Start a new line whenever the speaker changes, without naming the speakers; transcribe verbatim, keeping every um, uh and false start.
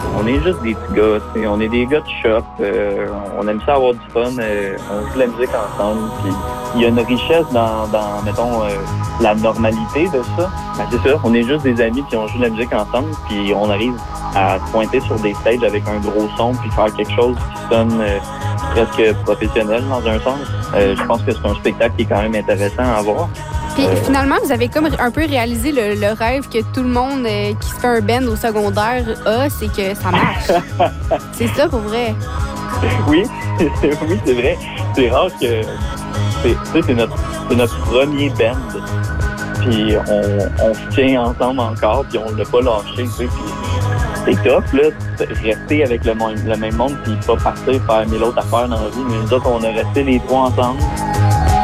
On est juste des petits gars, t'sais. On est des gars de shop. Euh, on aime ça avoir du fun. Euh, on joue de la musique ensemble. Puis il y a une richesse dans, dans mettons, euh, la normalité de ça. Ben, c'est ça. On est juste des amis puis on joue de la musique ensemble. Puis on arrive à se pointer sur des stages avec un gros son puis faire quelque chose qui sonne euh, presque professionnel dans un sens. Euh, je pense que c'est un spectacle qui est quand même intéressant à voir.
Puis finalement, vous avez comme un peu réalisé le, le rêve que tout le monde euh, qui se fait un band au secondaire a, c'est que ça marche. C'est ça pour vrai.
Oui, oui, c'est vrai. C'est rare que... C'est, c'est, notre, c'est notre premier band. Puis on, on se tient ensemble encore, puis on l'a pas lâché, tu sais. Puis c'est tough, là, rester avec le, le même monde, puis pas partir faire mille autres affaires dans la vie. Mais nous autres, on a resté les trois ensemble.